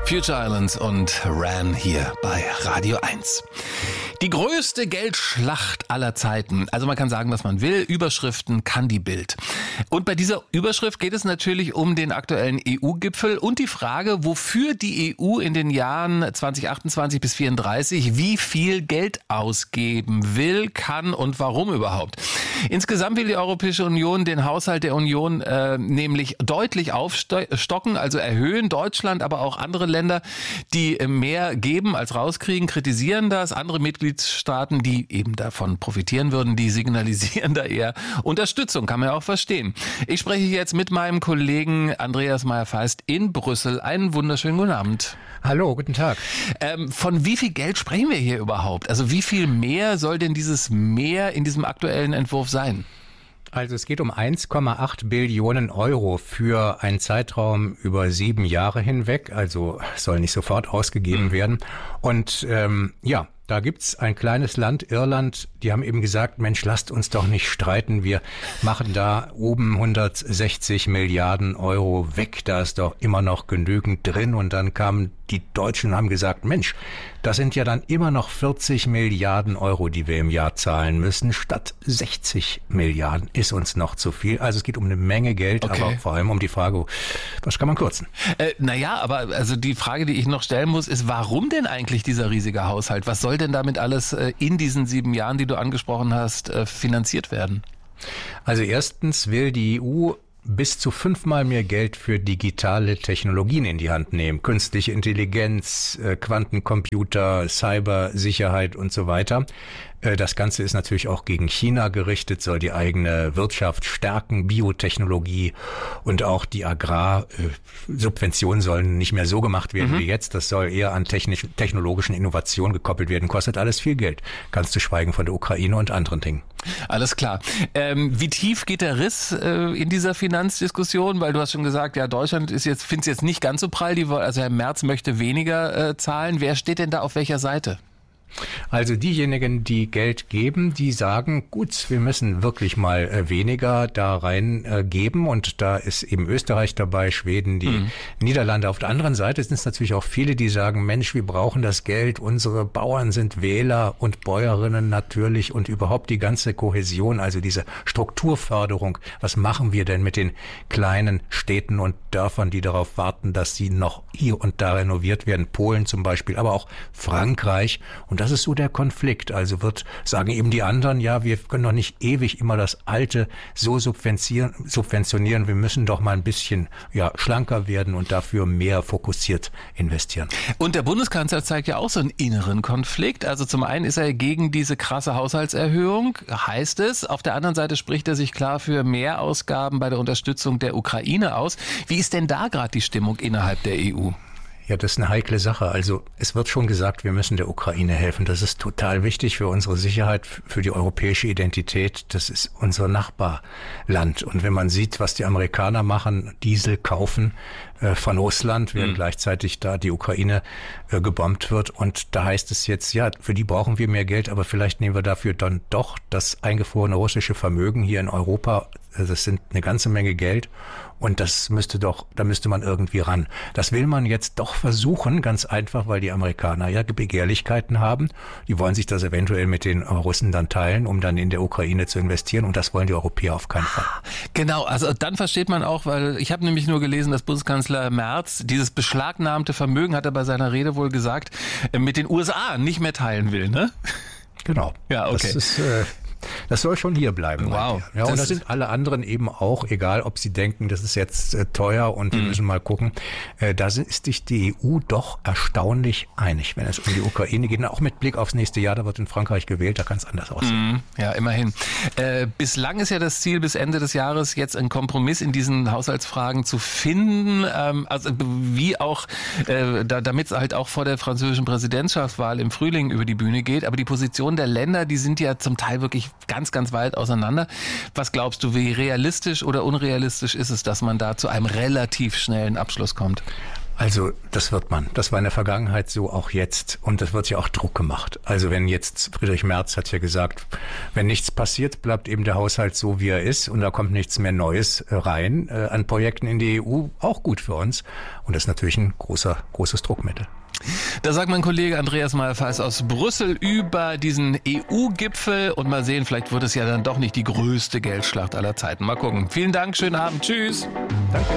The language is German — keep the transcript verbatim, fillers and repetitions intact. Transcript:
Future Islands und Ran hier bei Radio eins. Die größte Geldschlacht aller Zeiten. Also man kann sagen, was man will. Überschriften kann die Bild. Und bei dieser Überschrift geht es natürlich um den aktuellen E U-Gipfel und die Frage, wofür die E U in den Jahren zwanzig achtundzwanzig bis vierunddreißig wie viel Geld ausgeben will, kann und warum überhaupt. Insgesamt will die Europäische Union den Haushalt der Union äh, nämlich deutlich aufstocken, also erhöhen. Deutschland, aber auch andere Länder, die mehr geben als rauskriegen, kritisieren das. Andere Mitgliedstaaten, die eben davon profitieren würden, die signalisieren da eher Unterstützung, kann man ja auch verstehen. Ich spreche jetzt mit meinem Kollegen Andreas Meyer-Feist in Brüssel. Einen wunderschönen guten Abend. Hallo, guten Tag. Ähm, von wie viel Geld sprechen wir hier überhaupt? Also wie viel mehr soll denn dieses Mehr in diesem aktuellen Entwurf sein? Also es geht um eins Komma acht Billionen Euro für einen Zeitraum über sieben Jahre hinweg. Also soll nicht sofort ausgegeben mhm. werden. Und ähm, ja, da gibt's ein kleines Land, Irland, die haben eben gesagt, Mensch, lasst uns doch nicht streiten. Wir machen da oben hundertsechzig Milliarden Euro weg. Da ist doch immer noch genügend drin. Und dann kamen die Deutschen und haben gesagt, Mensch, das sind ja dann immer noch vierzig Milliarden Euro, die wir im Jahr zahlen müssen. Statt sechzig Milliarden ist uns noch zu viel. Also es geht um eine Menge Geld, okay. aber vor allem um die Frage, was kann man kürzen? Äh, naja, aber also die Frage, die ich noch stellen muss, ist, warum denn eigentlich dieser riesige Haushalt? Was soll denn damit alles äh, in diesen sieben Jahren, die du angesprochen hast, äh, finanziert werden? Also erstens will die E U bis zu fünfmal mehr Geld für digitale Technologien in die Hand nehmen. Künstliche Intelligenz, Quantencomputer, Cybersicherheit und so weiter. Das Ganze ist natürlich auch gegen China gerichtet, soll die eigene Wirtschaft stärken, Biotechnologie und auch die Agrarsubventionen sollen nicht mehr so gemacht werden mhm. wie jetzt. Das soll eher an technisch, technologischen Innovationen gekoppelt werden. Kostet alles viel Geld. Ganz zu schweigen von der Ukraine und anderen Dingen. Alles klar. Ähm, wie tief geht der Riss äh, in dieser Finanzdiskussion? Weil du hast schon gesagt, ja, Deutschland ist jetzt, findet es jetzt nicht ganz so prall. Die, also Herr Merz möchte weniger äh, zahlen. Wer steht denn da auf welcher Seite? Also diejenigen, die Geld geben, die sagen, gut, wir müssen wirklich mal äh, weniger da rein äh, geben und da ist eben Österreich dabei, Schweden, die mhm. Niederlande. Auf der anderen Seite sind es natürlich auch viele, die sagen, Mensch, wir brauchen das Geld, unsere Bauern sind Wähler und Bäuerinnen natürlich und überhaupt die ganze Kohäsion, also diese Strukturförderung. Was machen wir denn mit den kleinen Städten und Dörfern, die darauf warten, dass sie noch hier und da renoviert werden? Polen zum Beispiel, aber auch Frankreich. Und das ist so der Konflikt. Also wird, sagen eben die anderen, ja, wir können doch nicht ewig immer das Alte so subventionieren. subventionieren. Wir müssen doch mal ein bisschen ja, schlanker werden und dafür mehr fokussiert investieren. Und der Bundeskanzler zeigt ja auch so einen inneren Konflikt. Also zum einen ist er gegen diese krasse Haushaltserhöhung, heißt es. Auf der anderen Seite spricht er sich klar für mehr Ausgaben bei der Unterstützung der Ukraine aus. Wie ist denn da gerade die Stimmung innerhalb der E U? Ja, das ist eine heikle Sache. Also es wird schon gesagt, wir müssen der Ukraine helfen. Das ist total wichtig für unsere Sicherheit, für die europäische Identität. Das ist unser Nachbarland. Und wenn man sieht, was die Amerikaner machen, Diesel kaufen äh, von Russland, während mhm. gleichzeitig da die Ukraine äh, gebombt wird. Und da heißt es jetzt, ja, für die brauchen wir mehr Geld, aber vielleicht nehmen wir dafür dann doch das eingefrorene russische Vermögen hier in Europa. Das sind eine ganze Menge Geld und das müsste doch, da müsste man irgendwie ran. Das will man jetzt doch versuchen, ganz einfach, weil die Amerikaner ja Begehrlichkeiten haben. Die wollen sich das eventuell mit den Russen dann teilen, um dann in der Ukraine zu investieren und das wollen die Europäer auf keinen Fall. Genau, also dann versteht man auch, weil ich habe nämlich nur gelesen, dass Bundeskanzler Merz dieses beschlagnahmte Vermögen, hat er bei seiner Rede wohl gesagt, mit den U S A nicht mehr teilen will, ne? Genau. Ja, okay. Das ist, äh Das soll schon hier bleiben. Wow. Ja, und da sind alle anderen eben auch, egal ob sie denken, das ist jetzt äh, teuer und wir mhm. müssen mal gucken. Äh, da ist sich die E U doch erstaunlich einig, wenn es um die Ukraine geht. Und auch mit Blick aufs nächste Jahr, da wird in Frankreich gewählt, da kann es anders aussehen. Mhm. Ja, immerhin. Äh, bislang ist ja das Ziel, bis Ende des Jahres jetzt einen Kompromiss in diesen Haushaltsfragen zu finden. Ähm, also wie auch, äh, da, damit es halt auch vor der französischen Präsidentschaftswahl im Frühling über die Bühne geht. Aber die Positionen der Länder, die sind ja zum Teil wirklich ganz, ganz weit auseinander. Was glaubst du, wie realistisch oder unrealistisch ist es, dass man da zu einem relativ schnellen Abschluss kommt? Also das wird man. Das war in der Vergangenheit so, auch jetzt. Und das wird ja auch Druck gemacht. Also wenn jetzt, Friedrich Merz hat ja gesagt, wenn nichts passiert, bleibt eben der Haushalt so, wie er ist. Und da kommt nichts mehr Neues rein äh, an Projekten in die E U. Auch gut für uns. Und das ist natürlich ein großer, großes Druckmittel. Da sagt mein Kollege Andreas Malpfeis aus Brüssel über diesen E U-Gipfel. Und mal sehen, vielleicht wird es ja dann doch nicht die größte Geldschlacht aller Zeiten. Mal gucken. Vielen Dank, schönen Abend. Tschüss. Danke.